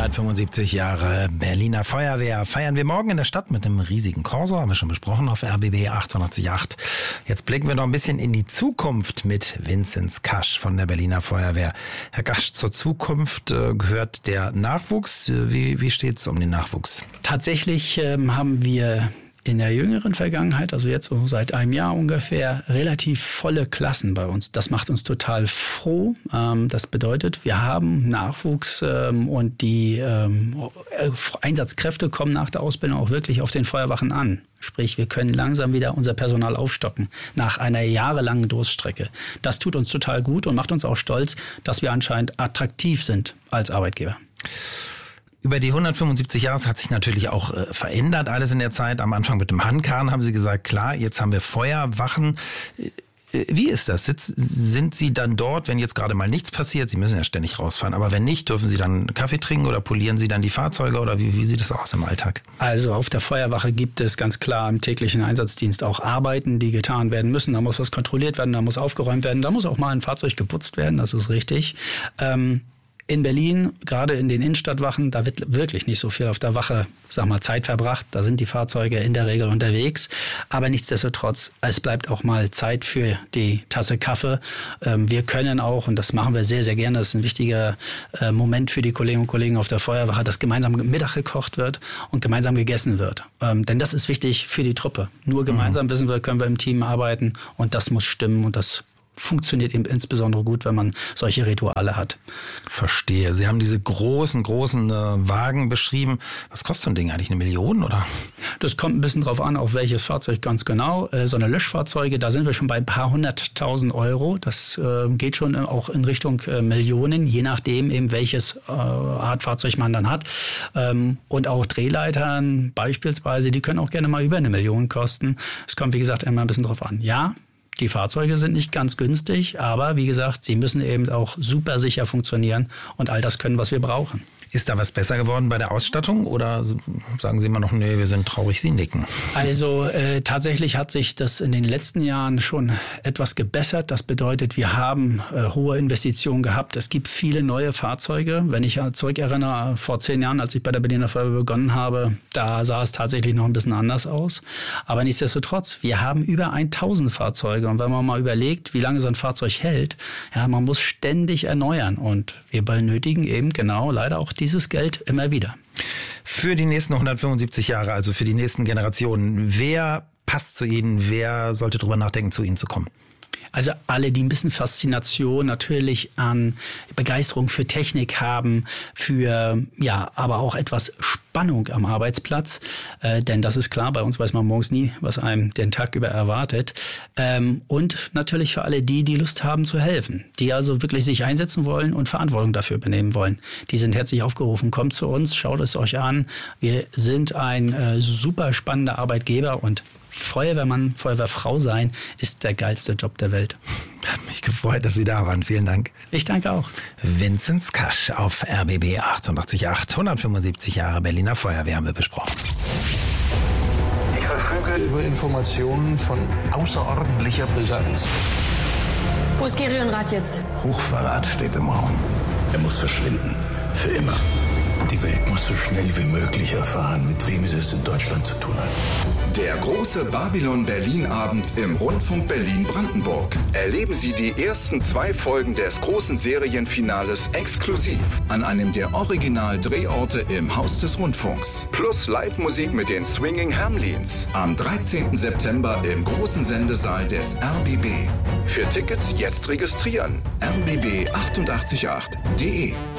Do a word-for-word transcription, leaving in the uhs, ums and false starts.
hundertfünfundsiebzig Jahre Berliner Feuerwehr feiern wir morgen in der Stadt mit einem riesigen Corso, haben wir schon besprochen auf R B B achtundachtzig Komma acht. Jetzt blicken wir noch ein bisschen in die Zukunft mit Vinzenz Kasch von der Berliner Feuerwehr. Herr Kasch, zur Zukunft äh, gehört der Nachwuchs. Wie, wie steht es um den Nachwuchs? Tatsächlich ähm, haben wir in der jüngeren Vergangenheit, also jetzt so seit einem Jahr ungefähr, relativ volle Klassen bei uns. Das macht uns total froh. Ähm, das bedeutet, wir haben Nachwuchs ähm, und die ähm, Einsatzkräfte kommen nach der Ausbildung auch wirklich auf den Feuerwachen an. Sprich, wir können langsam wieder unser Personal aufstocken nach einer jahrelangen Durststrecke. Das tut uns total gut und macht uns auch stolz, dass wir anscheinend attraktiv sind als Arbeitgeber. Über die hundertfünfundsiebzig Jahre hat sich natürlich auch äh, verändert, alles in der Zeit. Am Anfang mit dem Handkarren haben Sie gesagt, klar, jetzt haben wir Feuerwachen. Äh, wie ist das? Sitz, sind Sie dann dort, wenn jetzt gerade mal nichts passiert? Sie müssen ja ständig rausfahren, aber wenn nicht, dürfen Sie dann Kaffee trinken oder polieren Sie dann die Fahrzeuge oder wie, wie sieht das aus im Alltag? Also auf der Feuerwache gibt es ganz klar im täglichen Einsatzdienst auch Arbeiten, die getan werden müssen. Da muss was kontrolliert werden, da muss aufgeräumt werden, da muss auch mal ein Fahrzeug geputzt werden, das ist richtig. Ähm, In Berlin, gerade in den Innenstadtwachen, da wird wirklich nicht so viel auf der Wache, sag mal, Zeit verbracht. Da sind die Fahrzeuge in der Regel unterwegs. Aber nichtsdestotrotz, es bleibt auch mal Zeit für die Tasse Kaffee. Wir können auch, und das machen wir sehr, sehr gerne, das ist ein wichtiger Moment für die Kolleginnen und Kollegen auf der Feuerwache, dass gemeinsam Mittag gekocht wird und gemeinsam gegessen wird. Denn das ist wichtig für die Truppe. Nur gemeinsam, mhm. wissen wir, können wir im Team arbeiten und das muss stimmen und das funktioniert eben insbesondere gut, wenn man solche Rituale hat. Verstehe. Sie haben diese großen, großen äh, Wagen beschrieben. Was kostet so ein Ding eigentlich? Eine Million, oder? Das kommt ein bisschen drauf an, auf welches Fahrzeug ganz genau. Äh, so eine Löschfahrzeuge, da sind wir schon bei ein paar hunderttausend Euro. Das äh, geht schon auch in Richtung äh, Millionen, je nachdem eben welches äh, Art Fahrzeug man dann hat. Ähm, und auch Drehleitern beispielsweise, die können auch gerne mal über eine Million kosten. Es kommt, wie gesagt, immer ein bisschen drauf an. Ja, die Fahrzeuge sind nicht ganz günstig, aber wie gesagt, sie müssen eben auch super sicher funktionieren und all das können, was wir brauchen. Ist da was besser geworden bei der Ausstattung oder sagen Sie immer noch, nee, wir sind traurig, Sie nicken? Also äh, tatsächlich hat sich das in den letzten Jahren schon etwas gebessert. Das bedeutet, wir haben äh, hohe Investitionen gehabt. Es gibt viele neue Fahrzeuge. Wenn ich zurückerinnere, vor zehn Jahren, als ich bei der Berliner Feuerwehr begonnen habe, da sah es tatsächlich noch ein bisschen anders aus. Aber nichtsdestotrotz, wir haben über tausend Fahrzeuge. Und wenn man mal überlegt, wie lange so ein Fahrzeug hält, ja, man muss ständig erneuern. Und wir benötigen eben genau leider auch dieses Geld immer wieder. Für die nächsten hundertfünfundsiebzig Jahre, also für die nächsten Generationen, wer passt zu Ihnen? Wer sollte drüber nachdenken, zu Ihnen zu kommen? Also alle, die ein bisschen Faszination natürlich an Begeisterung für Technik haben, für ja, aber auch etwas Spannung am Arbeitsplatz, äh, denn das ist klar, bei uns weiß man morgens nie, was einem den Tag über erwartet. Ähm, und natürlich für alle die, die Lust haben zu helfen, die also wirklich sich einsetzen wollen und Verantwortung dafür übernehmen wollen. Die sind herzlich aufgerufen, kommt zu uns, schaut es euch an. Wir sind ein äh, super spannender Arbeitgeber und Feuerwehrmann, Feuerwehrfrau sein, ist der geilste Job der Welt. Hat mich gefreut, dass Sie da waren. Vielen Dank. Ich danke auch. Vinzenz Kasch auf R B B achtundachtzig Komma acht. hundertfünfundsiebzig Jahre Berliner Feuerwehr haben wir besprochen. Ich verfüge über Informationen von außerordentlicher Brisanz. Wo ist Gerionrad jetzt? Hochverrat steht im Raum. Er muss verschwinden. Für immer. Die Welt muss so schnell wie möglich erfahren, mit wem sie es in Deutschland zu tun hat. Der große Babylon-Berlin-Abend im Rundfunk Berlin-Brandenburg. Erleben Sie die ersten zwei Folgen des großen Serienfinales exklusiv an einem der Original-Drehorte im Haus des Rundfunks. Plus Live-Musik mit den Swinging Hamlins. Am dreizehnten September im großen Sendesaal des R B B. Für Tickets jetzt registrieren. r b b achtundachtzig Komma acht punkt de